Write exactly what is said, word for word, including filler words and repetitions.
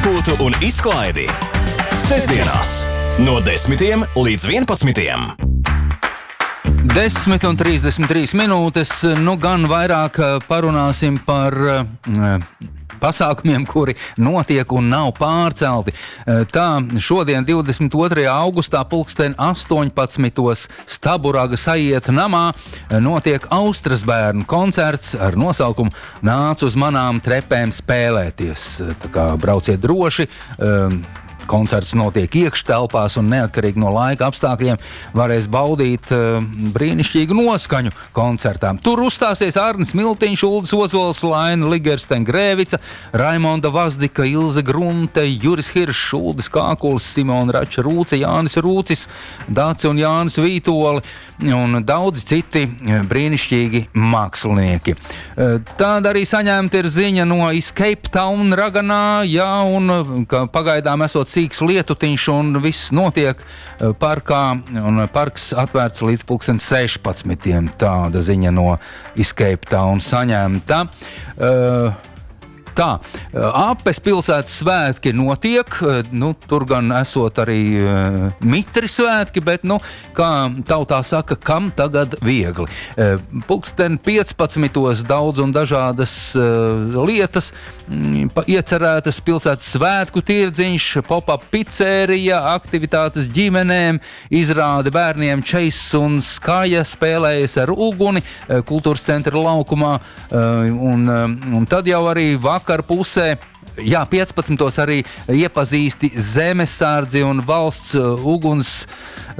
atpūtu un izklaidi. Sestdienās no desmitiem līdz vienpadsmitiem. Desmit un trīsdesmit trīs minūtes, nu gan vairāk parunāsim par uh, pasākumiem, kuri notiek un nav pārcelti. Tā, šodien divdesmit otrajā augustā pulksten astoņpadsmitos Staburaga Sajieta namā notiek Austras bērnu koncerts ar nosaukumu Nāc uz manām trepēm spēlēties. Tā kā brauciet droši. Um, Koncerts notiek iekštelpās un neatkarīgi no laika apstākļiem varēs baudīt uh, brīnišķīgu noskaņu koncertā. Tur uzstāsies Arnis Miltiņš, Uldis Ozols, Laina Ligersten-Grēvica, Raimonda Vazdika, Ilze Grunte, Juris Hiršs, Uldis Kākulis, Simona Rača Rūce, Jānis Rūcis, Dace un Jānis Vītoli un daudzi citi brīnišķīgi mākslinieki. Tāda arī saņemta ir ziņa no Escape Town Raganā, jā, un ka pagaidām esot sīks lietutiņš un viss notiek parkā, un parks atvērts līdz pulksten sešpadsmitiem. Tāda ziņa no Escape Town saņemta. Uh, Tā, Apes pilsētas svētki notiek, nu, tur gan esot arī uh, mitri svētki, bet, nu, kā tautā saka, kam tagad viegli. Uh, pulksten piecpadsmitos daudz un dažādas uh, lietas, mm, iecerētas pilsētas svētku tirdziņš, pop-up pizzerija, aktivitātes ģimenēm, izrāde bērniem Čeiss un Skaja spēlējas ar uguni, uh, kultūras centra laukumā, uh, un, uh, un tad jau arī vakar Vakar pusē, jā, piecpadsmitos arī iepazīsti zemesardzi un valsts uh, uguns